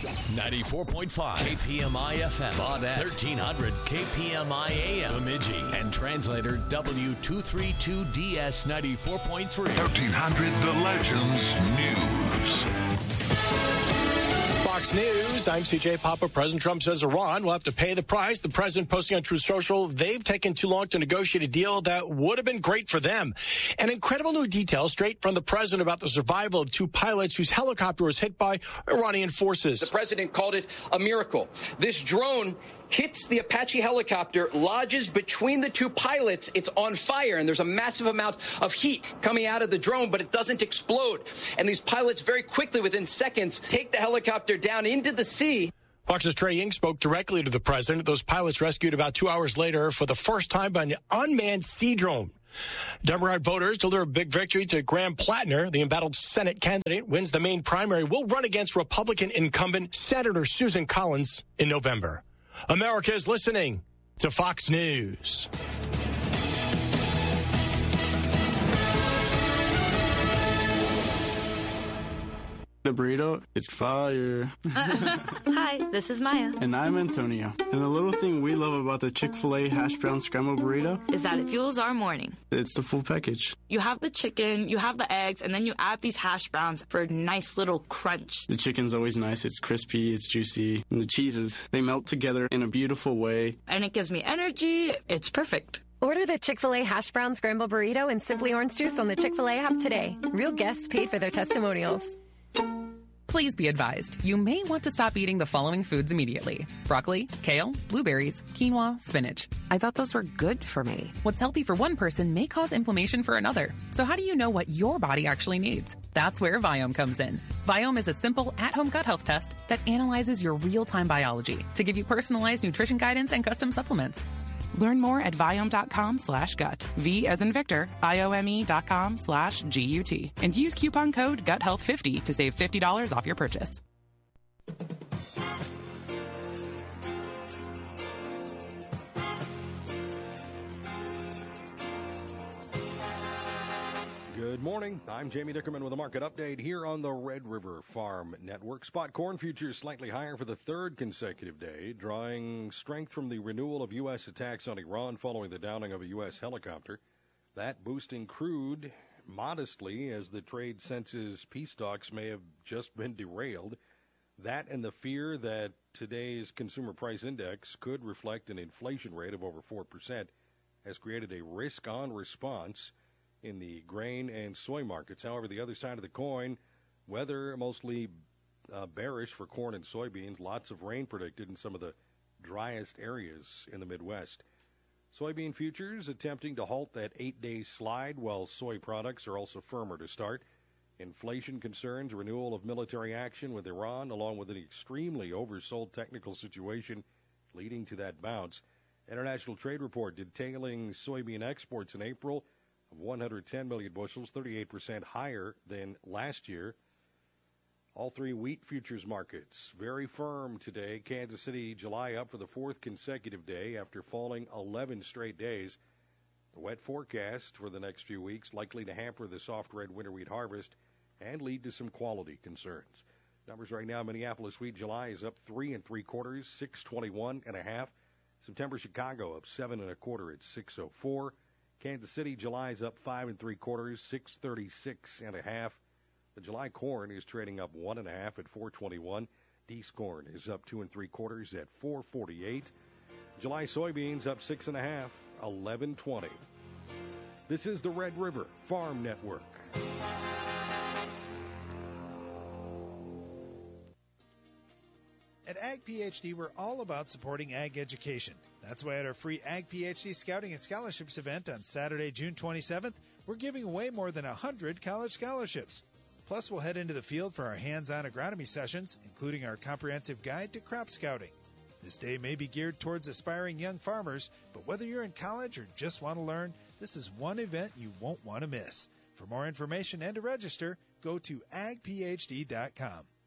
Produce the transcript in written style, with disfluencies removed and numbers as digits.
94.5 KPMI FM, Baudette, 1300 KPMI AM, Bemidji, and translator W232DS 94.3. 1300 The Legends News. Fox News, I'm CJ Papa. President Trump says Iran will have to pay the price. The president posting on Truth Social, they've taken too long to negotiate a deal that would have been great for them. An incredible new detail straight from the president about the survival of two pilots whose helicopter was hit by Iranian forces. The president called it a miracle. This drone hits the Apache helicopter, lodges between the two pilots. It's on fire, and there's a massive amount of heat coming out of the drone, but it doesn't explode. And these pilots very quickly, within seconds, take the helicopter down into the sea. Fox's Trey Ying spoke directly to the president. Those pilots rescued about 2 hours later for the first time by an unmanned sea drone. Democrat voters deliver a big victory to Graham Plattner. The embattled Senate candidate wins the main primary, will run against Republican incumbent Senator Susan Collins in November. America is listening to Fox News. The burrito is fire. Hi, this is Maya. And I'm Antonio. And the little thing we love about the Chick-fil-A hash brown scrambled burrito is that it fuels our morning. It's the full package. You have the chicken, you have the eggs, and then you add these hash browns for a nice little crunch. The chicken's always nice. It's crispy, it's juicy. And the cheeses, they melt together in a beautiful way. And it gives me energy. It's perfect. Order the Chick-fil-A hash brown scrambled burrito and Simply Orange Juice on the Chick-fil-A app today. Real guests paid for their testimonials. Please be advised, you may want to stop eating the following foods immediately. Broccoli, kale, blueberries, quinoa, spinach. I thought those were good for me. What's healthy for one person may cause inflammation for another. So how do you know what your body actually needs? That's where Viome comes in. Viome is a simple at-home gut health test that analyzes your real-time biology to give you personalized nutrition guidance and custom supplements. Learn more at Viome.com/gut. V as in Victor, Viome.com/GUT. And use coupon code GUTHEALTH50 to save $50 off your purchase. Good morning. I'm Jamie Dickerman with a market update here on the Red River Farm Network. Spot corn futures slightly higher for the third consecutive day, drawing strength from the renewal of U.S. attacks on Iran following the downing of a U.S. helicopter. That boosting crude modestly as the trade senses peace talks may have just been derailed. That and the fear that today's consumer price index could reflect an inflation rate of over 4% has created a risk-on response in the grain and soy markets. However, the other side of the coin, weather mostly bearish for corn and soybeans. Lots of rain predicted in some of the driest areas in the Midwest. Soybean futures attempting to halt that 8-day slide, while soy products are also firmer to start. Inflation concerns, renewal of military action with Iran, along with an extremely oversold technical situation leading to that bounce. International Trade Report detailing soybean exports in April of 110 million bushels, 38% higher than last year. All three wheat futures markets very firm today. Kansas City, July up for the fourth consecutive day after falling 11 straight days. The wet forecast for the next few weeks likely to hamper the soft red winter wheat harvest and lead to some quality concerns. Numbers right now, Minneapolis wheat July is up 3 3/4, 621.5. September Chicago up 7 1/4 at 604. Kansas City, July is up 5 3/4, 636.5. The July corn is trading up 1.5 at 421. Deese corn is up 2 3/4 at 448. July soybeans up 6.5, 1120. This is the Red River Farm Network. At Ag PhD, we're all about supporting ag education. That's why at our free Ag PhD Scouting and Scholarships event on Saturday, June 27th, we're giving away more than 100 college scholarships. Plus, we'll head into the field for our hands-on agronomy sessions, including our comprehensive guide to crop scouting. This day may be geared towards aspiring young farmers, but whether you're in college or just want to learn, this is one event you won't want to miss. For more information and to register, go to agphd.com.